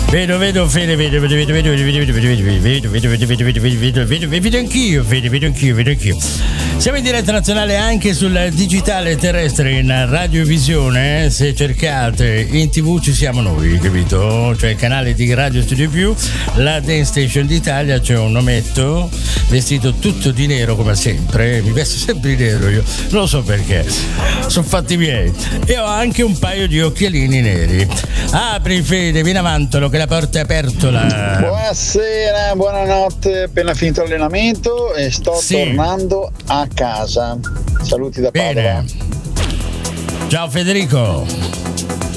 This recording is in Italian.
Vedo Fede, vedo anch'io. Siamo in diretta nazionale anche sul digitale terrestre in radiovisione, se cercate in TV ci siamo noi, capito? Cioè il canale di Radio Studio Più, la Dance Station d'Italia, c'è un ometto vestito tutto di nero come sempre, mi vesto sempre di nero io, non lo so perché, sono fatti miei, e ho anche un paio di occhialini neri. Apri Fede, vieni avantolo che la porta è aperta. Buonasera, buonanotte, appena finito l'allenamento e sto tornando a casa. Saluti da Padova. Ciao Federico.